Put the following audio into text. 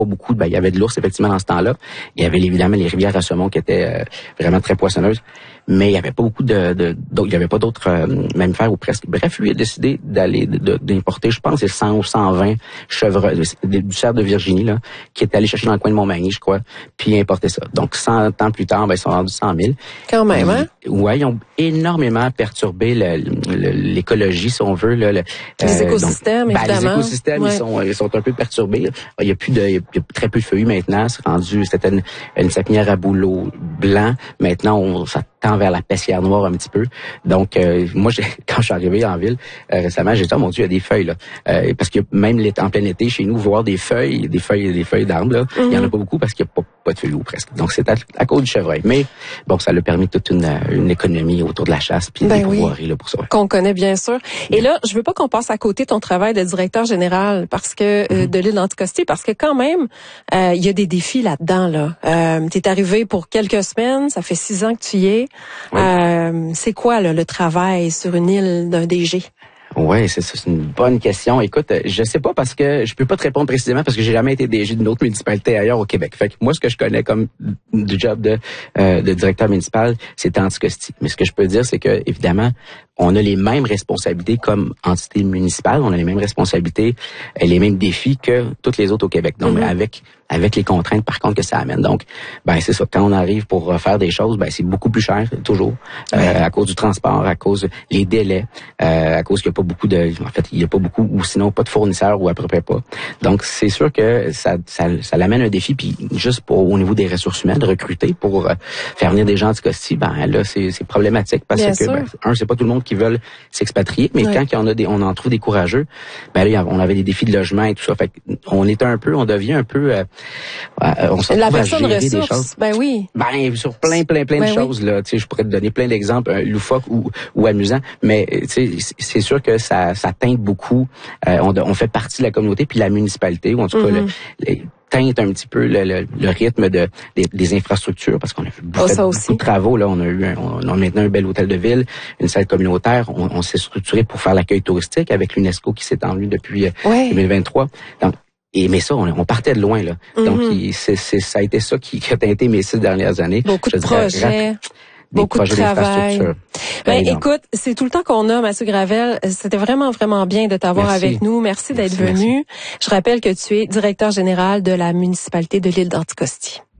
pas beaucoup. Il y avait de l'ours, effectivement, dans ce temps-là. Il y avait évidemment les rivières à saumon qui étaient vraiment très poissonneuses. Mais il n'y avait pas beaucoup il y avait pas d'autres mammifères ou presque. Bref, lui a décidé d'importer, je pense, 100 ou 120 chevreuils, du cerf de Virginie, là, qui est allé chercher dans le coin de Montmagny, je crois, puis importer ça. Donc, 100 ans plus tard, ils sont rendus 100 000. Quand même, hein? Ouais, ils ont énormément perturbé l'écologie, si on veut, là. Les écosystèmes, évidemment. Les écosystèmes, ils sont un peu perturbés, là. Il y a très peu de feuillus maintenant. C'était une sapinière à bouleau blanc. Maintenant, ça tend vers la pessière noire un petit peu. Donc, moi, quand je suis arrivé en ville récemment, j'ai dit, oh mon Dieu, il y a des feuilles, là. Parce que même en plein été, chez nous, voir des feuilles d'arbres, là, il y en a pas beaucoup parce qu'il n'y a pas de feuilles ou presque. Donc, c'est à cause du chevreuil. Mais, bon, ça a permis toute une économie autour de la chasse puis des pourvoiries, là, pour ça. Qu'on connaît, bien sûr. Et là, je veux pas qu'on passe à côté de ton travail de directeur général parce que, de l'île d'Anticosti, parce que quand même, il y a des défis là-dedans, là. T'es arrivé pour quelques semaines, ça fait 6 ans que tu y es. Oui. C'est quoi, là, le travail sur une île d'un DG? Oui, c'est une bonne question. Écoute, je sais pas parce que je peux pas te répondre précisément parce que j'ai jamais été DG d'une autre municipalité ailleurs au Québec. Fait que moi, ce que je connais comme du job de directeur municipal, c'est Anticosti. Mais ce que je peux dire, c'est que évidemment, on a les mêmes responsabilités comme entité municipale, on a les mêmes responsabilités, les mêmes défis que toutes les autres au Québec. Donc, avec les contraintes, par contre, que ça amène. Donc, c'est ça. Quand on arrive pour faire des choses, c'est beaucoup plus cher, toujours, à cause du transport, à cause des délais, à cause qu'il n'y a pas beaucoup il n'y a pas beaucoup, ou sinon pas de fournisseurs, ou à peu près pas. Donc, c'est sûr que ça l'amène un défi, puis juste au niveau des ressources humaines, de recruter pour faire venir des gens Anticosti, là, c'est problématique, parce que, c'est pas tout le monde qui veulent s'expatrier, mais quand on en trouve des courageux, là, on avait des défis de logement et tout ça. Fait on devient un peu, on se retrouve à gérer des choses. Oui. Sur plein de choses, là. Tu sais, je pourrais te donner plein d'exemples, loufoques ou amusants, mais, tu sais, c'est sûr que ça teinte beaucoup. On fait partie de la communauté, puis la municipalité, ou en tout cas, teinte un petit peu le rythme des infrastructures, parce qu'on a fait beaucoup de travaux. Là, on a maintenant un bel hôtel de ville, une salle communautaire. On s'est structuré pour faire l'accueil touristique avec l'UNESCO qui s'est étendu depuis 2023. Donc, mais ça, on partait de loin, là. Donc, ça a été ça qui a teinté mes 6 dernières années. Beaucoup de projets. Beaucoup de travail. Écoute, c'est tout le temps qu'on a, Mathieu Gravel. C'était vraiment, vraiment bien de t'avoir avec nous. Merci d'être venu. Je rappelle que tu es directeur général de la municipalité de l'île d'Anticosti.